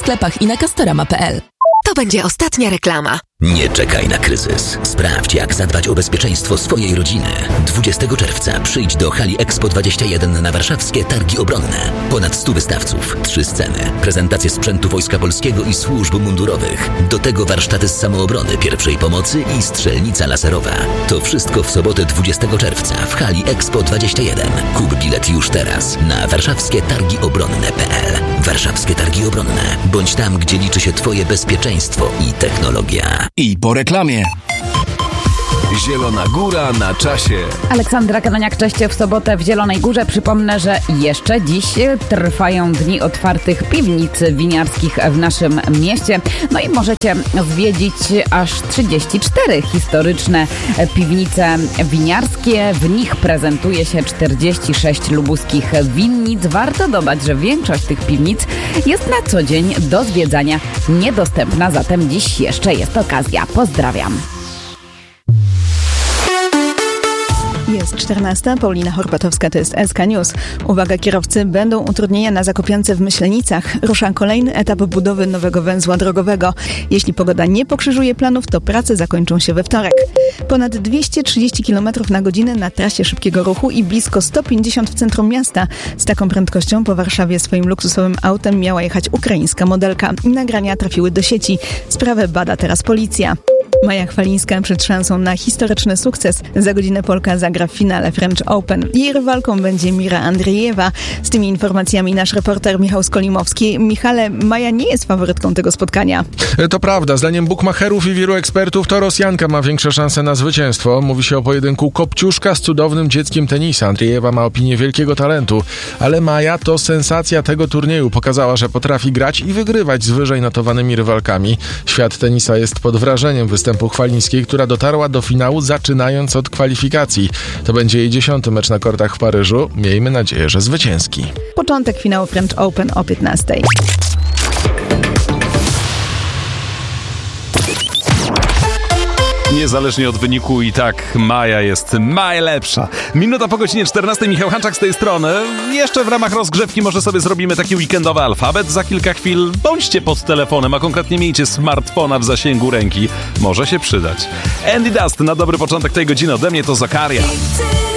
sklepach i na castorama.pl. To będzie ostatnia reklama. Nie czekaj na kryzys. Sprawdź, jak zadbać o bezpieczeństwo swojej rodziny. 20 czerwca przyjdź do hali Expo 21 na warszawskie Targi Obronne. Ponad 100 wystawców, 3 sceny, prezentacje sprzętu Wojska Polskiego i służb mundurowych. Do tego warsztaty z samoobrony, pierwszej pomocy i strzelnica laserowa. To wszystko w sobotę 20 czerwca w hali Expo 21. Kup bilet już teraz na warszawskietargiobronne.pl. Warszawskie Targi Obronne. Bądź tam, gdzie liczy się Twoje bezpieczeństwo i technologia. I po reklamie. Zielona Góra na czasie. Aleksandra Kanoniak, cześć. W sobotę w Zielonej Górze. Przypomnę, że jeszcze dziś trwają dni otwartych piwnic winiarskich w naszym mieście. No i możecie zwiedzić aż 34 historyczne piwnice winiarskie. W nich prezentuje się 46 lubuskich winnic. Warto dodać, że większość tych piwnic jest na co dzień do zwiedzania niedostępna, zatem dziś jeszcze jest okazja. Pozdrawiam. Jest 14. Paulina Horbatowska, to jest SK News. Uwaga kierowcy, będą utrudnienia na Zakopiance w Myślenicach. Rusza kolejny etap budowy nowego węzła drogowego. Jeśli pogoda nie pokrzyżuje planów, to prace zakończą się we wtorek. Ponad 230 km na godzinę na trasie szybkiego ruchu i blisko 150 w centrum miasta. Z taką prędkością po Warszawie swoim luksusowym autem miała jechać ukraińska modelka. Nagrania trafiły do sieci. Sprawę bada teraz policja. Maja Chwalińska przed szansą na historyczny sukces. Za godzinę Polka zagra w finale French Open. Jej rywalką będzie Mira Andriejewa. Z tymi informacjami nasz reporter Michał Skolimowski. Michale, Maja nie jest faworytką tego spotkania. To prawda. Zdaniem bukmacherów i wielu ekspertów to Rosjanka ma większe szanse na zwycięstwo. Mówi się o pojedynku Kopciuszka z cudownym dzieckiem tenisa. Andriejewa ma opinię wielkiego talentu, ale Maja to sensacja tego turnieju. Pokazała, że potrafi grać i wygrywać z wyżej notowanymi rywalkami. Świat tenisa jest pod wrażeniem występu Chwalińskiej, która dotarła do finału zaczynając od kwalifikacji. To będzie jej 10. mecz na kortach w Paryżu. Miejmy nadzieję, że zwycięski. Początek finału French Open o 15. Niezależnie od wyniku i tak Maja jest najlepsza. Minuta po godzinie 14. Michał Hanczak z tej strony. Jeszcze w ramach rozgrzewki może sobie zrobimy taki weekendowy alfabet za kilka chwil. Bądźcie pod telefonem, a konkretnie miejcie smartfona w zasięgu ręki. Może się przydać. Andy Dust na dobry początek tej godziny. Ode mnie to Zakaria.